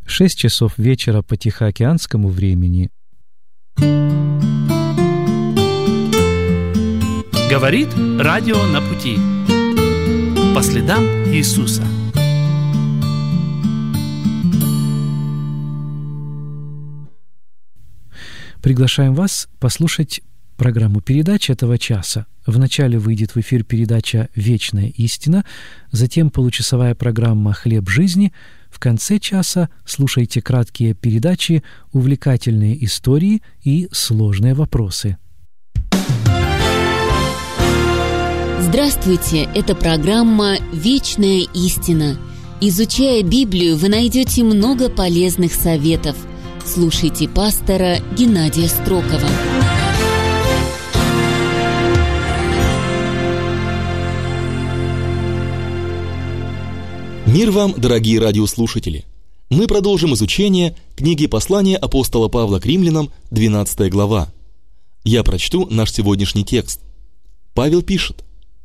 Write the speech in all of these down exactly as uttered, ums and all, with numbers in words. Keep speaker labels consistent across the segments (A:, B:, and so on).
A: шесть часов вечера по Тихоокеанскому времени.
B: Говорит радио на пути. По следам Иисуса.
A: Приглашаем вас послушать программу передач этого часа. Вначале выйдет в эфир передача «Вечная истина», затем получасовая программа «Хлеб жизни». В конце часа слушайте краткие передачи, увлекательные истории и сложные вопросы.
C: Здравствуйте! Это программа «Вечная истина». Изучая Библию, вы найдете много полезных советов. Слушайте пастора Геннадия Строкова.
D: Мир вам, дорогие радиослушатели! Мы продолжим изучение книги послания апостола Павла к римлянам, двенадцатая глава. Я прочту наш сегодняшний текст. Павел пишет: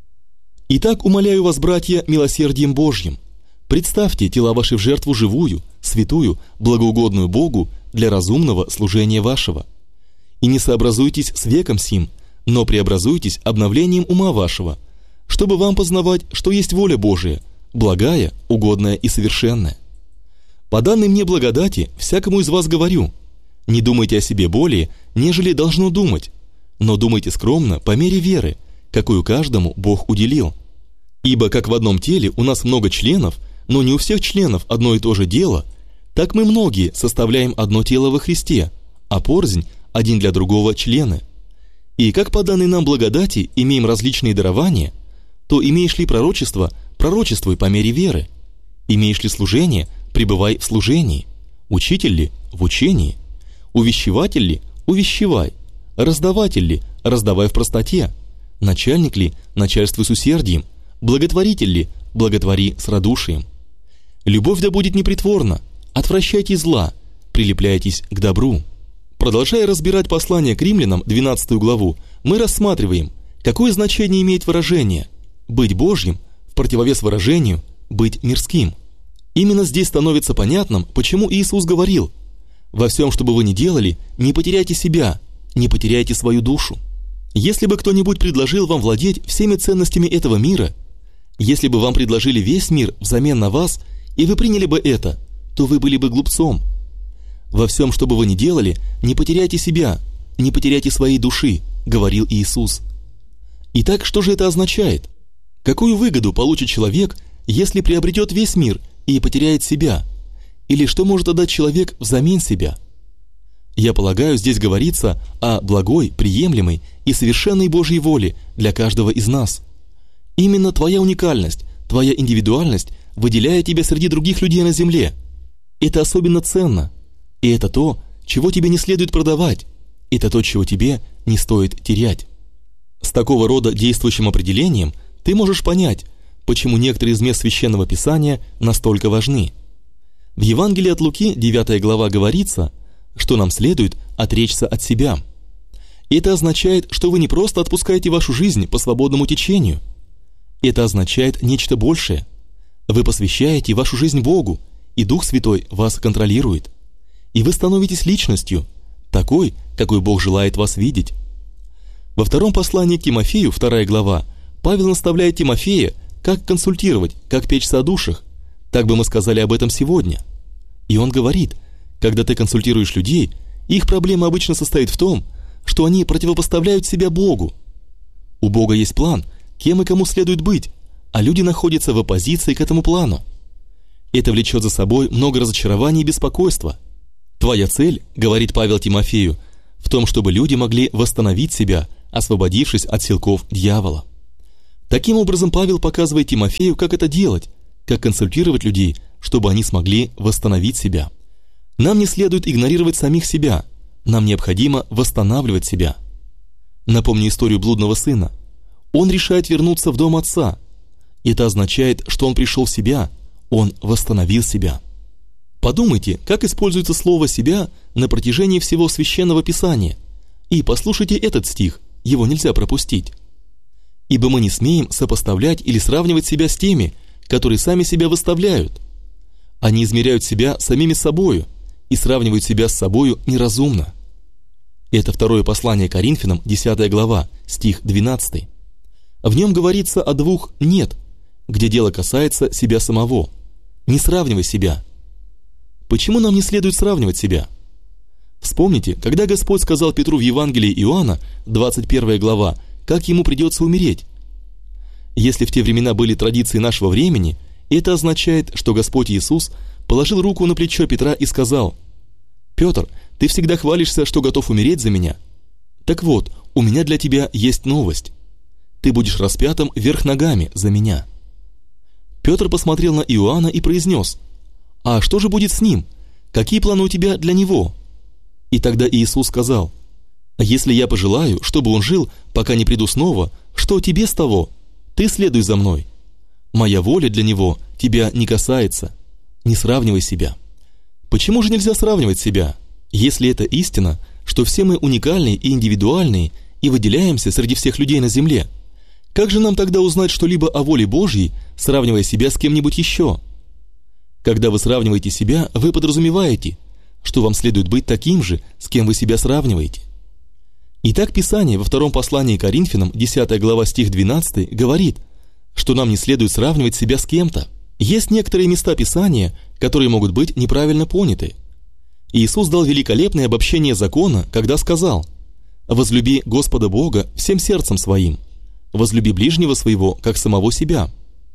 D: «Итак, умоляю вас, братья, милосердием Божьим, представьте тела ваши в жертву живую, святую, благоугодную Богу для разумного служения вашего. И не сообразуйтесь с веком сим, но преобразуйтесь обновлением ума вашего, чтобы вам познавать, что есть воля Божия, благая, угодная и совершенная. По данной мне благодати всякому из вас говорю: не думайте о себе более, нежели должно думать, но думайте скромно по мере веры, какую каждому Бог уделил. Ибо как в одном теле у нас много членов, но не у всех членов одно и то же дело, так мы многие составляем одно тело во Христе, а порознь один для другого члены. И как по данной нам благодати имеем различные дарования, то имеешь ли пророчество, пророчествуй по мере веры, имеешь ли служение, пребывай в служении, учитель ли, в учении, увещеватель ли, увещевай, раздаватель ли, раздавай в простоте, начальник ли, начальствуй с усердием, благотворитель ли, благотвори с радушием. Любовь да будет непритворна, отвращайте зла, прилепляйтесь к добру». Продолжая разбирать послание к римлянам, двенадцатую главу, мы рассматриваем, какое значение имеет выражение «быть Божьим» в противовес выражению «быть мирским». Именно здесь становится понятным, почему Иисус говорил: «Во всем, что бы вы ни делали, не потеряйте себя, не потеряйте свою душу». Если бы кто-нибудь предложил вам владеть всеми ценностями этого мира, если бы вам предложили весь мир взамен на вас, и вы приняли бы это, то вы были бы глупцом. «Во всем, что бы вы ни делали, не потеряйте себя, не потеряйте своей души», — говорил Иисус. Итак, что же это означает? Какую выгоду получит человек, если приобретет весь мир и потеряет себя? Или что может отдать человек взамен себя? Я полагаю, здесь говорится о благой, приемлемой и совершенной Божьей воле для каждого из нас. Именно твоя уникальность, твоя индивидуальность выделяет тебя среди других людей на земле. Это особенно ценно. И это то, чего тебе не следует продавать. Это то, чего тебе не стоит терять. С такого рода действующим определением ты можешь понять, почему некоторые из мест Священного Писания настолько важны. В Евангелии от Луки, девятая глава, говорится, что нам следует отречься от себя. Это означает, что вы не просто отпускаете вашу жизнь по свободному течению. Это означает нечто большее. Вы посвящаете вашу жизнь Богу, и Дух Святой вас контролирует. И вы становитесь личностью, такой, какой Бог желает вас видеть. Во втором послании к Тимофею, вторая глава, Павел наставляет Тимофея, как консультировать, как печься о душах. Так бы мы сказали об этом сегодня. И он говорит: когда ты консультируешь людей, их проблема обычно состоит в том, что они противопоставляют себя Богу. У Бога есть план, кем и кому следует быть, а люди находятся в оппозиции к этому плану. Это влечет за собой много разочарований и беспокойства. Твоя цель, говорит Павел Тимофею, в том, чтобы люди могли восстановить себя, освободившись от силков дьявола. Таким образом, Павел показывает Тимофею, как это делать, как консультировать людей, чтобы они смогли восстановить себя. Нам не следует игнорировать самих себя, нам необходимо восстанавливать себя. Напомню историю блудного сына. Он решает вернуться в дом отца. Это означает, что он пришел в себя, он восстановил себя. Подумайте, как используется слово «себя» на протяжении всего Священного Писания. И послушайте этот стих, его нельзя пропустить. «Ибо мы не смеем сопоставлять или сравнивать себя с теми, которые сами себя выставляют. Они измеряют себя самими собою и сравнивают себя с собою неразумно. Это второе послание Коринфянам, десятая глава, стих двенадцатый. В нем говорится о двух «нет», где дело касается себя самого. Не сравнивай себя. Почему нам не следует сравнивать себя? Вспомните, когда Господь сказал Петру в Евангелии Иоанна, двадцать первая глава, как ему придется умереть. Если в те времена были традиции нашего времени, это означает, что Господь Иисус положил руку на плечо Петра и сказал: «Петр, ты всегда хвалишься, что готов умереть за меня. Так вот, у меня для тебя есть новость. Ты будешь распятым вверх ногами за меня». Петр посмотрел на Иоанна и произнес: «А что же будет с ним? Какие планы у тебя для него?» И тогда Иисус сказал: «Если я пожелаю, чтобы он жил, пока не приду снова, что тебе с того? Ты следуй за мной. Моя воля для него тебя не касается. Не сравнивай себя». Почему же нельзя сравнивать себя, если это истина, что все мы уникальные и индивидуальные и выделяемся среди всех людей на земле? Как же нам тогда узнать что-либо о воле Божьей, сравнивая себя с кем-нибудь еще? Когда вы сравниваете себя, вы подразумеваете, что вам следует быть таким же, с кем вы себя сравниваете. Итак, Писание во втором послании Коринфянам, десятая глава, стих двенадцатый, говорит, что нам не следует сравнивать себя с кем-то. Есть некоторые места Писания, которые могут быть неправильно поняты. Иисус дал великолепное обобщение закона, когда сказал: «Возлюби Господа Бога всем сердцем своим, возлюби ближнего своего, как самого себя».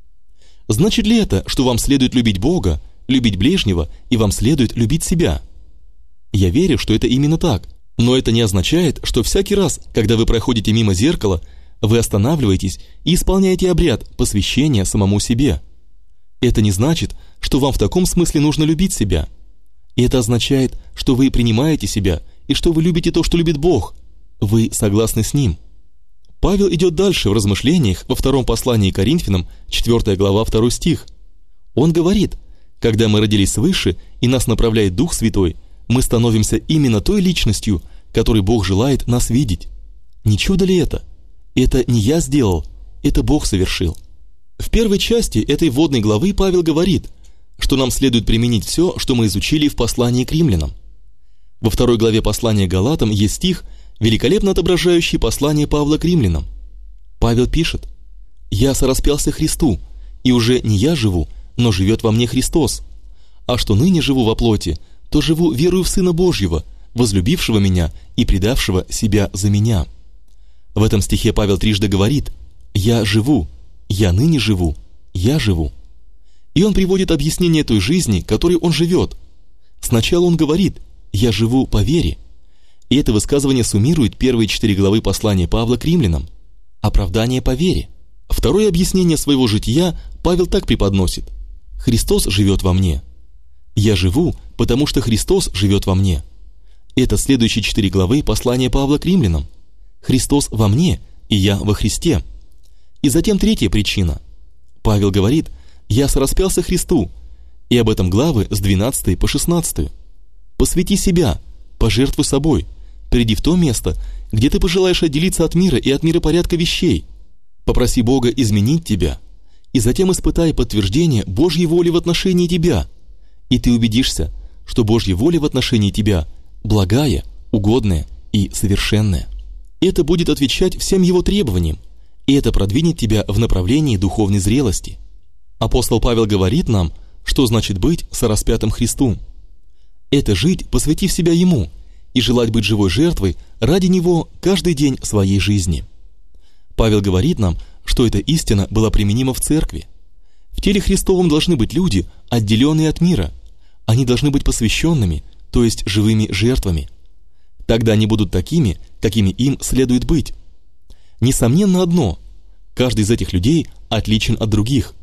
D: Значит ли это, что вам следует любить Бога, любить ближнего, и вам следует любить себя? Я верю, что это именно так, но это не означает, что всякий раз, когда вы проходите мимо зеркала, вы останавливаетесь и исполняете обряд посвящения самому себе. Это не значит, что вам в таком смысле нужно любить себя. И это означает, что вы принимаете себя и что вы любите то, что любит Бог. Вы согласны с Ним. Павел идет дальше в размышлениях во втором послании Коринфянам, четвёртая глава, второй стих. Он говорит: «Когда мы родились свыше и нас направляет Дух Святой, мы становимся именно той личностью, которой Бог желает нас видеть». Не чудо ли это? Это не я сделал, это Бог совершил. В первой части этой вводной главы Павел говорит, что нам следует применить все, что мы изучили в послании к римлянам. Во второй главе послания к Галатам есть стих, великолепно отображающий послание Павла к римлянам. Павел пишет: «Я сораспялся Христу, и уже не я живу, но живет во мне Христос. А что ныне живу во плоти, то живу верою в Сына Божьего, возлюбившего меня и предавшего себя за меня». В этом стихе Павел трижды говорит: «Я живу», «Я ныне живу», «Я живу». И он приводит объяснение той жизни, которой он живет. Сначала он говорит: «Я живу по вере». И это высказывание суммирует первые четыре главы послания Павла к римлянам. Оправдание по вере. Второе объяснение своего жития Павел так преподносит: «Христос живет во мне». «Я живу, потому что Христос живет во мне». Это следующие четыре главы послания Павла к римлянам. «Христос во мне, и я во Христе». И затем третья причина. Павел говорит: «Я сораспялся Христу», и об этом главы с двенадцатой по шестнадцатую. «Посвяти себя, пожертвуй собой, приди в то место, где ты пожелаешь отделиться от мира и от миропорядка вещей. Попроси Бога изменить тебя, и затем испытай подтверждение Божьей воли в отношении тебя, и ты убедишься, что Божья воля в отношении тебя благая, угодная и совершенная. Это будет отвечать всем Его требованиям, и это продвинет тебя в направлении духовной зрелости». Апостол Павел говорит нам, что значит быть сораспятым Христу. Это жить, посвятив себя Ему, и желать быть живой жертвой ради Него каждый день своей жизни. Павел говорит нам, что эта истина была применима в церкви. В теле Христовом должны быть люди, отделенные от мира. Они должны быть посвященными, то есть живыми жертвами. Тогда они будут такими, какими им следует быть. Несомненно одно: каждый из этих людей отличен от других.